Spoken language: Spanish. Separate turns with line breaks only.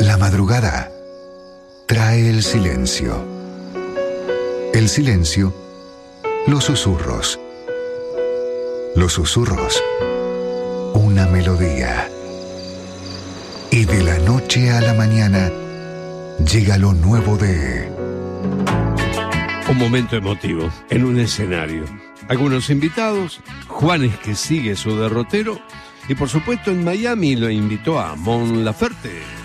La madrugada trae el silencio. El silencio, los susurros. Los susurros, una melodía. Y de la noche a la mañana llega lo nuevo de...
Un momento emotivo en un escenario. Algunos invitados, Juanes que sigue su derrotero y por supuesto en Miami lo invitó a Mon Laferte.